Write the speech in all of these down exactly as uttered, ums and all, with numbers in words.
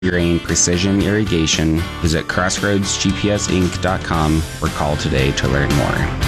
Grain Precision Irrigation. Visit crossroads g p s inc dot com or call today to learn more.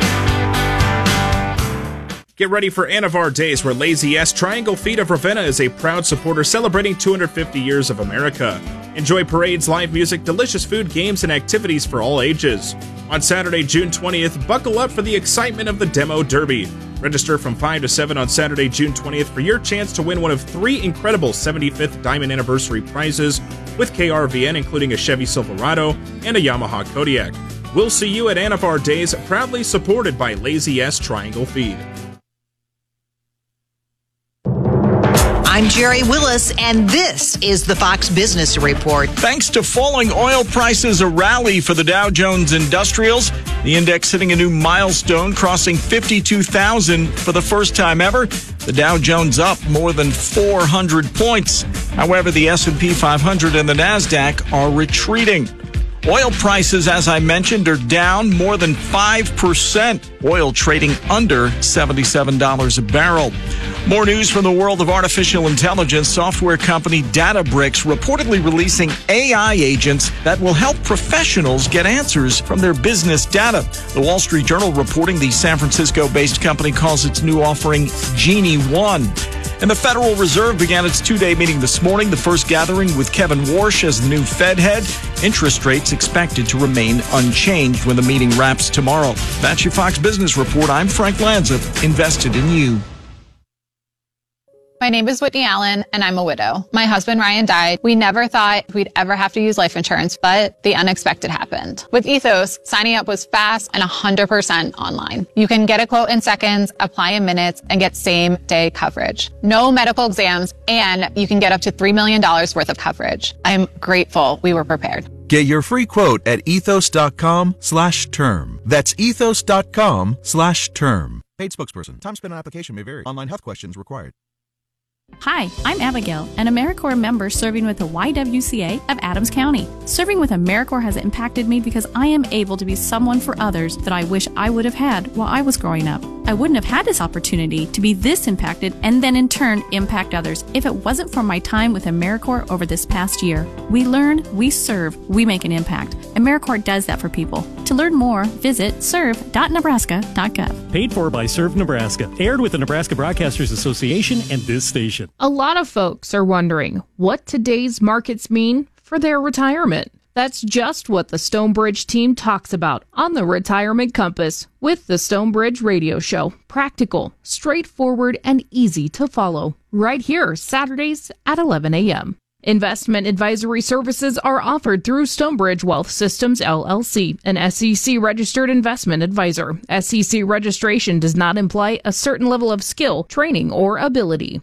Get ready for Anavar Days, where Lazy S Triangle Feed of Ravenna is a proud supporter celebrating two hundred fifty years of America. Enjoy parades, live music, delicious food, games, and activities for all ages. On Saturday, June twentieth, buckle up for the excitement of the Demo Derby. Register from five to seven on Saturday, June twentieth for your chance to win one of three incredible seventy-fifth Diamond Anniversary prizes with K R V N, including a Chevy Silverado and a Yamaha Kodiak. We'll see you at Anavar Days, proudly supported by Lazy S Triangle Feed. I'm Jerry Willis, and this is the Fox Business Report. Thanks to falling oil prices, a rally for the Dow Jones Industrials. The index hitting a new milestone, crossing fifty-two thousand for the first time ever. The Dow Jones up more than four hundred points. However, the S and P five hundred and the NASDAQ are retreating. Oil prices, as I mentioned, are down more than five percent. Oil trading under seventy-seven dollars a barrel. More news from the world of artificial intelligence. Software company Databricks reportedly releasing A I agents that will help professionals get answers from their business data. The Wall Street Journal reporting the San Francisco-based company calls its new offering Genie One. And the Federal Reserve began its two-day meeting this morning, the first gathering with Kevin Warsh as the new Fed head. Interest rates expected to remain unchanged when the meeting wraps tomorrow. That's your Fox Business Report. I'm Frank Lanza, invested in you. My name is Whitney Allen, and I'm a widow. My husband, Ryan, died. We never thought we'd ever have to use life insurance, but the unexpected happened. With Ethos, signing up was fast and one hundred percent online. You can get a quote in seconds, apply in minutes, and get same-day coverage. No medical exams, and you can get up to three million dollars worth of coverage. I'm grateful we were prepared. Get your free quote at ethos.com slash term. That's ethos.com slash term. Paid spokesperson. Time spent on application may vary. Online health questions required. Hi, I'm Abigail, an AmeriCorps member serving with the Y W C A of Adams County. Serving with AmeriCorps has impacted me because I am able to be someone for others that I wish I would have had while I was growing up. I wouldn't have had this opportunity to be this impacted and then in turn impact others if it wasn't for my time with AmeriCorps over this past year. We learn, we serve, we make an impact. AmeriCorps does that for people. To learn more, visit serve dot nebraska dot gov. Paid for by Serve Nebraska. Aired with the Nebraska Broadcasters Association and this station. A lot of folks are wondering what today's markets mean for their retirement. That's just what the Stonebridge team talks about on the Retirement Compass with the Stonebridge Radio Show. Practical, straightforward, and easy to follow. Right here, Saturdays at eleven a.m. Investment advisory services are offered through Stonebridge Wealth Systems, L L C, an S E C-registered investment advisor. S E C registration does not imply a certain level of skill, training, or ability.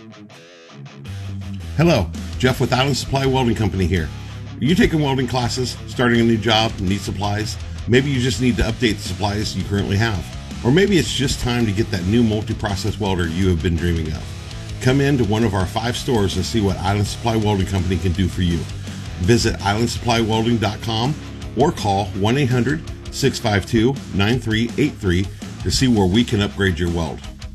Hello, Jeff with Island Supply Welding Company here. Are you taking welding classes, starting a new job, need supplies? Maybe you just need to update the supplies you currently have. Or maybe it's just time to get that new multi-process welder you have been dreaming of. Come in to one of our five stores and see what Island Supply Welding Company can do for you. Visit island supply welding dot com or call one eight hundred, six five two, nine three eight three to see where we can upgrade your weld.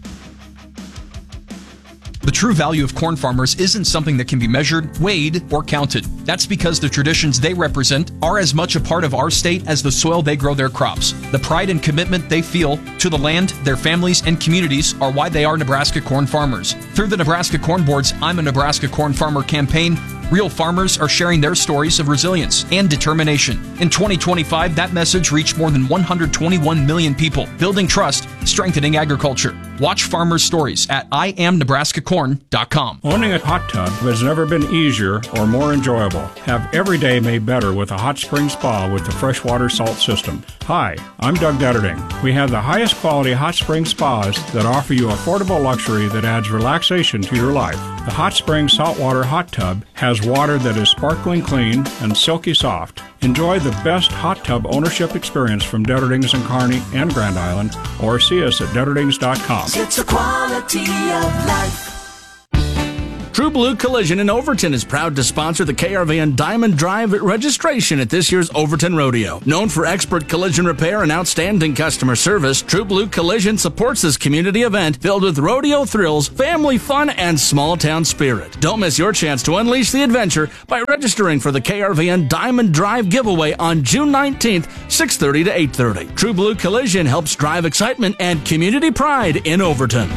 The true value of corn farmers isn't something that can be measured, weighed, or counted. That's because the traditions they represent are as much a part of our state as the soil they grow their crops. The pride and commitment they feel to the land, their families, and communities are why they are Nebraska corn farmers. Through the Nebraska Corn Board's I'm a Nebraska Corn Farmer campaign, real farmers are sharing their stories of resilience and determination. In twenty twenty-five, that message reached more than one hundred twenty-one million people, building trust, strengthening agriculture. Watch farmers' stories at I am Nebraska Corn dot com. Owning a hot tub has never been easier or more enjoyable. Have every day made better with a hot spring spa with the freshwater salt system. Hi, I'm Doug Detterding. We have the highest quality hot spring spas that offer you affordable luxury that adds relaxation to your life. The Hot Spring Saltwater Hot Tub has water that is sparkling clean and silky soft. Enjoy the best hot tub ownership experience from Detterdings and Kearney and Grand Island, or see us at Detterdings dot com. It's a quality of life. True Blue Collision in Overton is proud to sponsor the K R V N Diamond Drive registration at this year's Overton Rodeo. Known for expert collision repair and outstanding customer service, True Blue Collision supports this community event filled with rodeo thrills, family fun, and small town spirit. Don't miss your chance to unleash the adventure by registering for the K R V N Diamond Drive giveaway on June nineteenth, six thirty to eight thirty. True Blue Collision helps drive excitement and community pride in Overton.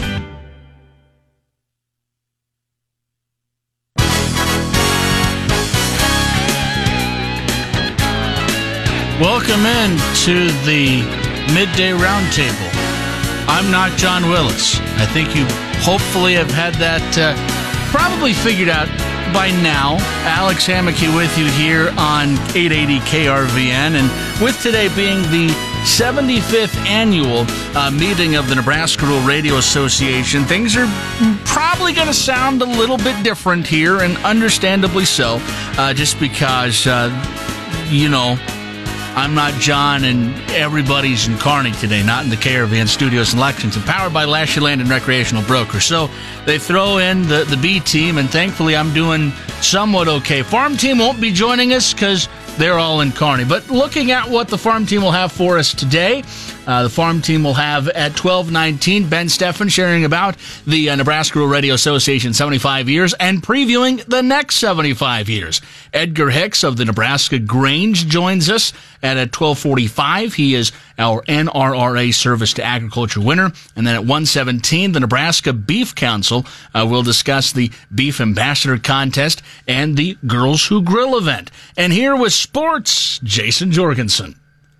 Welcome in to the Midday Roundtable. I'm not John Willis. I think you hopefully have had that uh, probably figured out by now. Alex Hammocky with you here on eight eighty K R V N, and with today being the seventy-fifth annual uh, meeting of the Nebraska Rural Radio Association, things are probably going to sound a little bit different here, and understandably so, uh, just because, uh, you know, I'm not John, and everybody's in Kearney today, not in the K R V N studios in Lexington, powered by Lashley Land and Recreational Brokers. So they throw in the, the B team, and thankfully I'm doing somewhat okay. Farm team won't be joining us because they're all in Kearney. But looking at what the farm team will have for us today, uh, the farm team will have at twelve nineteen Ben Steffen sharing about the uh, Nebraska Rural Radio Association seventy-five years and previewing the next seventy-five years. Edgar Hicks of the Nebraska Grange joins us at, at twelve forty-five. He is our N R R A Service to Agriculture winner. And then at one seventeen, the Nebraska Beef Council uh, will discuss the Beef Ambassador Contest and the Girls Who Grill event. And here with sports, Jason Jorgensen.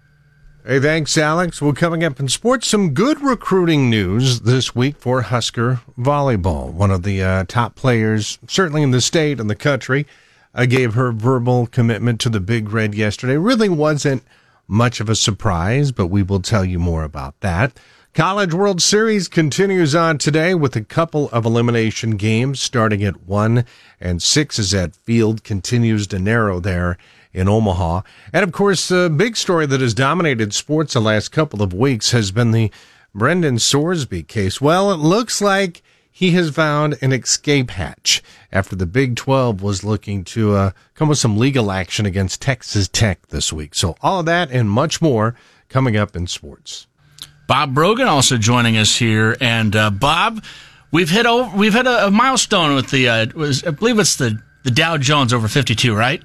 Hey, thanks, Alex. Well, coming up in sports, some good recruiting news this week for Husker volleyball. One of the uh, top players, certainly in the state and the country, uh, gave her verbal commitment to the Big Red yesterday. Really wasn't much of a surprise, but we will tell you more about that. College World Series continues on today with a couple of elimination games starting at one and six as that field continues to narrow there in Omaha. And of course, the big story that has dominated sports the last couple of weeks has been the Brendan Sorsby case. Well, it looks like he has found an escape hatch after the Big twelve was looking to uh, come with some legal action against Texas Tech this week. So all of that and much more coming up in sports. Bob Brogan also joining us here, and uh, Bob, we've hit over, we've hit a, a milestone with the uh, was I believe it's the the Dow Jones over fifty-two, right?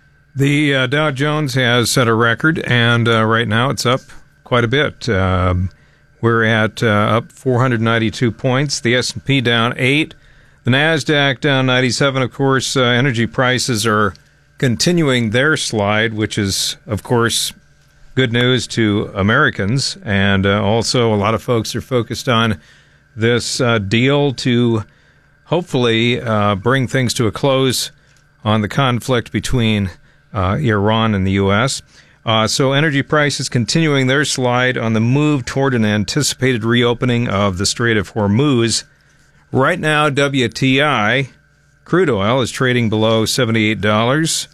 The uh, Dow Jones has set a record, and uh, right now it's up quite a bit. Um, we're at uh, up four hundred ninety-two points. The S and P down eight. The NASDAQ down ninety-seven. Of course, uh, energy prices are continuing their slide, which is, of course, good news to Americans. And uh, also a lot of folks are focused on this uh, deal to hopefully uh, bring things to a close on the conflict between Uh, Iran and the U S. Uh, so energy prices continuing their slide on the move toward an anticipated reopening of the Strait of Hormuz. Right now, W T I, crude oil, is trading below seventy-eight dollars,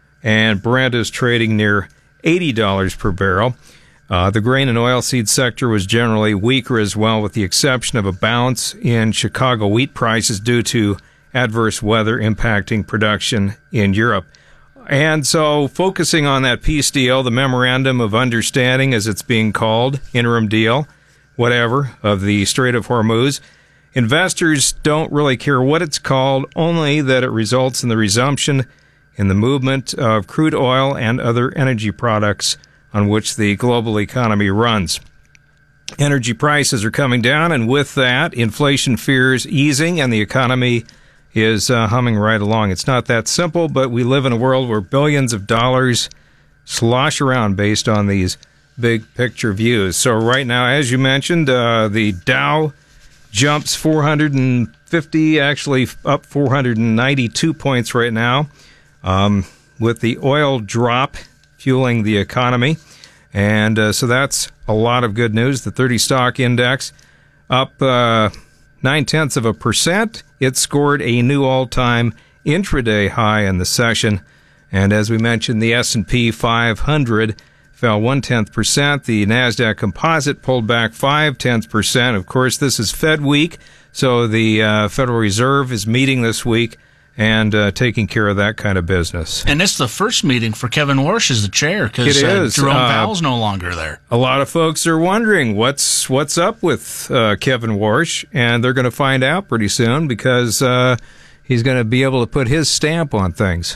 and Brent is trading near eighty dollars per barrel. Uh, the grain and oilseed sector was generally weaker as well, with the exception of a bounce in Chicago wheat prices due to adverse weather impacting production in Europe. And so, focusing on that peace deal, the Memorandum of Understanding, as it's being called, interim deal, whatever, of the Strait of Hormuz, investors don't really care what it's called, only that it results in the resumption in the movement of crude oil and other energy products on which the global economy runs. Energy prices are coming down, and with that, inflation fears easing, and the economy is uh, humming right along. It's not that simple, but we live in a world where billions of dollars slosh around based on these big picture views. So right now, as you mentioned, uh, the Dow jumps four hundred fifty, actually up four hundred ninety-two points right now, um, with the oil drop fueling the economy. And uh, so that's a lot of good news. The thirty stock index up uh, nine-tenths of a percent. It scored a new all-time intraday high in the session. And as we mentioned, the S and P five hundred fell one-tenth percent. The NASDAQ Composite pulled back five-tenths percent. Of course, this is Fed week, So the uh, Federal Reserve is meeting this week and uh, taking care of that kind of business. And it's the first meeting for Kevin Warsh as the chair because uh, Jerome uh, Powell's no longer there. A lot of folks are wondering what's what's up with uh, Kevin Warsh, and they're going to find out pretty soon because uh, he's going to be able to put his stamp on things.